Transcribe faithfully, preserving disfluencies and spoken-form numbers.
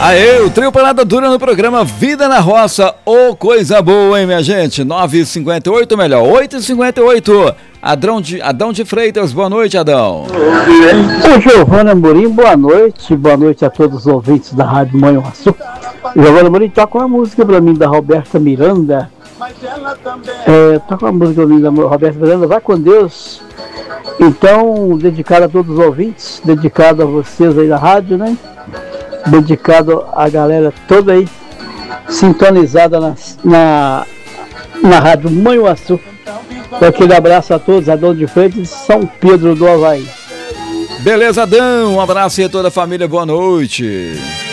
Aê, o trio Parada Dura no programa Vida na Roça. Ô, oh, coisa boa, hein, minha gente? nove e cinquenta e oito, melhor, oito e cinquenta e oito. Adão de, Adão de Freitas, boa noite, Adão. Ô, Giovana Amorim, boa noite. Boa noite a todos os ouvintes da Rádio Manhuaçu. Giovana Amorim, toca uma música pra mim da Roberta Miranda. É, toca uma música pra mim da Roberta Miranda, vai com Deus. Então, dedicado a todos os ouvintes, dedicado a vocês aí da rádio, né? Dedicado a galera toda aí, sintonizada na, na, na Rádio Manhuaçu. Aquele abraço a todos, Adão de Freitas de São Pedro do Avaí. Beleza, Adão, um abraço aí a toda a família, boa noite.